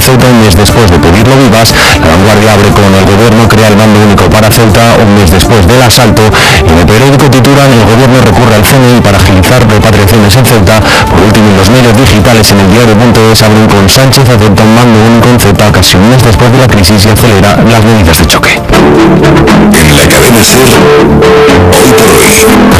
Ceuta un mes después de pedirlo vivas. La Vanguardia abre con el gobierno crea el mando único para Ceuta un mes después del asalto. En el periódico titulan: el gobierno recurre al CNI para agilizar repatriaciones en Ceuta. Por último, en los medios digitales, en el diario.es abren con: Sánchez acepta un mando único en Ceuta casi un mes después de la crisis y acelera las medidas de choque. En la cadena SER, hoy por hoy.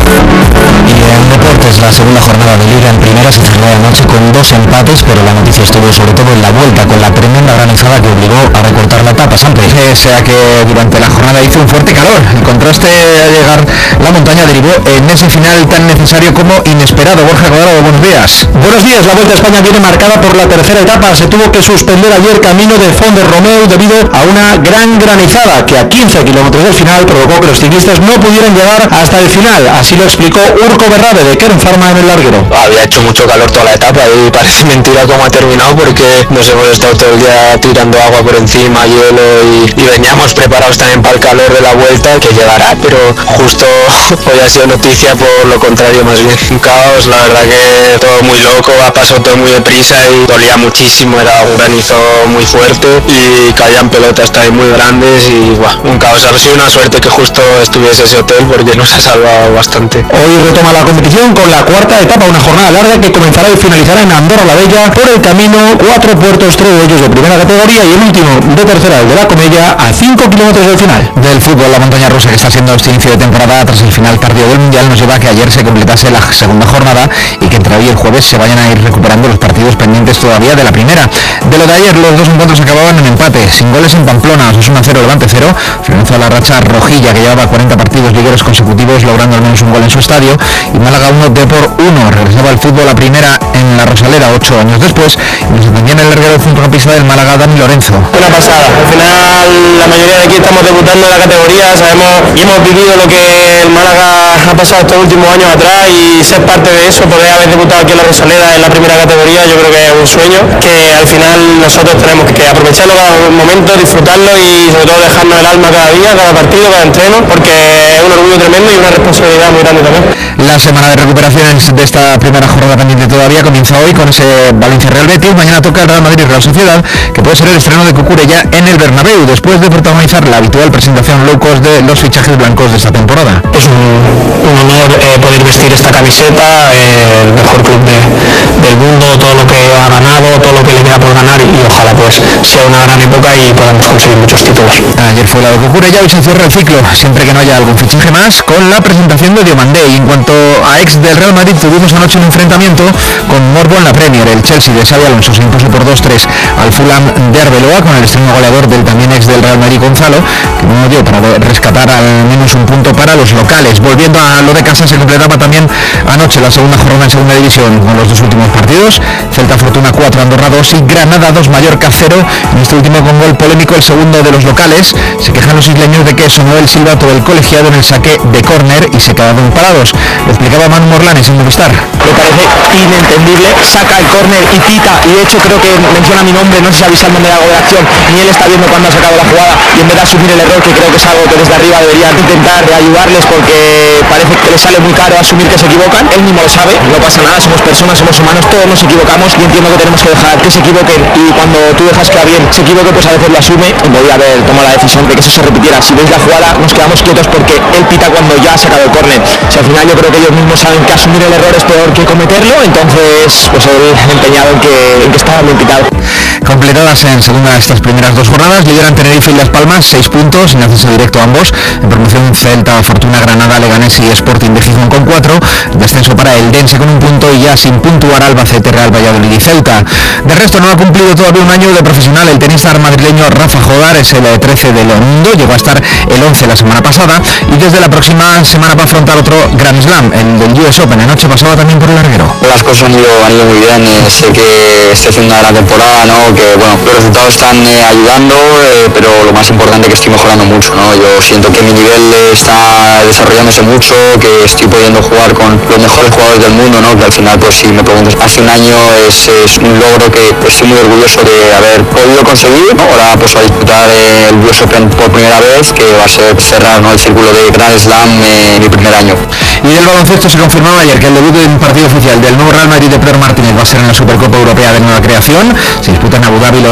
Y en deportes, la segunda jornada de Liga en primera se cerró anoche con 2 empates, pero la noticia estuvo sobre todo en la vuelta, con la tremenda granizada que obligó a recortar la etapa. Siempre sea que durante la jornada hizo un fuerte calor. El contraste al llegar la montaña derivó en ese final tan necesario como inesperado. Borja Cuadrado, buenos días. Buenos días. La Vuelta a España viene marcada por la tercera etapa. Se tuvo que suspender ayer camino de Font de Romeu debido a una gran granizada que a 15 kilómetros del final provocó que los ciclistas no pudieran llegar hasta el final. Así lo explicó Urco Berrabe de Kern Pharma en el larguero. Había hecho mucho calor toda la etapa y parece mentira cómo ha terminado, porque nos hemos estado todo el día tirando agua por encima, hielo, y veníamos preparados también para el calor de la vuelta que llegará, pero justo hoy ha sido noticia por lo contrario, más bien un caos. La verdad que todo muy loco, ha pasado todo muy deprisa y dolía muchísimo, era un granizo muy fuerte y caían pelotas también muy grandes y un caos. Ha sido una suerte que justo estuviese ese hotel porque nos ha salvado bastante. Hoy retoma la competición con la cuarta etapa, una jornada larga que comenzará y finalizará en Andorra la Bella. Por el camino, 4 puertos, 3 de ellos de primera categoría y el último de tercera, el de la Comella, a 5 kilómetros del final. Del fútbol, la montaña rusa que está siendo este inicio de temporada tras el final tardío del Mundial nos lleva a que ayer se completase la segunda jornada y que entre hoy y el jueves se vayan a ir recuperando los partidos pendientes todavía de la primera. De lo de ayer, los dos encuentros acababan en empate, sin goles en Pamplona, Osasuna 0, Levante 0, finalizó la racha rojilla que llevaba 40 partidos ligueros consecutivos logrando al menos un gol en su estadio, y Málaga 1, Depor 1, regresaba al fútbol a primera en la Rosaleda 8 años después, y nos atendía en el larguero del centrocampista del Málaga, Dani Lorenzo. Una pasada, al final la mayoría de aquí estamos debutando en la categoría, sabemos y hemos vivido lo que el Málaga ha pasado estos últimos años atrás, y ser parte de eso, poder haber debutado aquí en la Rosaleda en la primera categoría, yo creo que es un sueño que al final nosotros tenemos que aprovecharlo cada momento, disfrutarlo y sobre todo dejarnos el alma cada día, cada partido, cada entreno, porque es un orgullo tremendo y una responsabilidad muy grande también. La semana de recuperaciones de esta primera jornada pendiente todavía comienza hoy con ese Valencia Real Betis. Mañana toca el Real Madrid Real Sociedad, que puede ser el estreno de Cucurella en el Bernabéu, después de protagonizar la habitual presentación low cost de los fichajes blancos de esta temporada. Es un honor poder vestir esta camiseta, el mejor club del mundo, todo lo que ha ganado, todo lo que le queda por ganar, y ojalá pues sea una gran época y podamos conseguir muchos títulos. Ayer fue la de Cucurella, hoy se cierra el ciclo, siempre que no haya algún fichaje más, con la presentación de Diomandé. Y en cuanto a ex del Real Madrid, tuvimos anoche un enfrentamiento con morbo en la Premier. El Chelsea de Xabi Alonso se impuso por 2-3 al Fulham de Arbeloa, con el estreno goleador del también ex del Real Madrid Gonzalo, que no dio para rescatar al menos un punto para los locales. Volviendo a lo de casa, se completaba también anoche la segunda jornada en segunda división con los dos últimos partidos: Celta Fortuna 4, Andorra 2 y Granada 2, Mallorca 0, en este último con gol polémico, el segundo de los locales. Se quejan los isleños de que sonó el silbato del colegiado en el saque de córner y se quedaron parados. Lo explicaba Manu Morlanes en Movistar. Me parece inentendible, saca el córner y pita, y de hecho creo que menciona mi nombre, no sé si avisándome de algo de acción, ni él está viendo cuando ha sacado la jugada, y en vez de asumir el error, que creo que es algo que desde arriba deberían intentar ayudarles, porque parece que les sale muy caro asumir que se equivocan. Él mismo lo sabe, no pasa nada, somos personas, somos humanos, todos nos equivocamos, y entiendo que tenemos que dejar que se equivoquen, y cuando tú dejas que alguien se equivoque, pues a veces lo asume, y podría haber tomado la decisión de que eso se repitiera. Si veis la jugada, nos quedamos quietos porque él pita cuando ya ha sacado el córner. Si al final yo creo que ellos mismos saben que asumir el error es peor que cometerlo, entonces pues él empeñado en que estaba bien pitado. Completadas en segunda estas primeras dos jornadas, lideran Tenerife y Las Palmas 6 puntos, sin acceso directo a ambos. En promoción Celta, Fortuna, Granada, Leganés y Sporting de Gijón con 4, descenso para el Dense con 1 punto y ya sin puntuar Albacete, Real Valladolid y Ceuta. De resto, no ha cumplido todavía un año de profesional el tenista madrileño Rafa Jodar, es el 13 del mundo, llegó a estar el 11 la semana pasada y desde la próxima semana va a afrontar otro Grand Slam, el del US Open. Anoche pasaba también por el larguero. Las cosas han ido muy bien, sé que estoy haciendo una gran temporada, ¿no? Que bueno, los resultados están ayudando, pero lo más importante es que estoy mejorando mucho, ¿no? Yo siento que mi nivel está desarrollándose mucho, que estoy pudiendo jugar con los mejores jugadores del mundo, ¿no? Que al final, pues si me preguntas, hace un año es un logro que estoy muy orgulloso de haber podido conseguir, ¿no? Ahora pues a disputar el US Open por primera vez, que va a ser cerrar, ¿no?, el círculo de Grand Slam mi primer año. Y del baloncesto se confirmaba ayer que el debut de un partido oficial del nuevo Real Madrid de Pedro Martínez va a ser en la Supercopa Europea de Nueva Creación. Se disputa en Abu Dhabi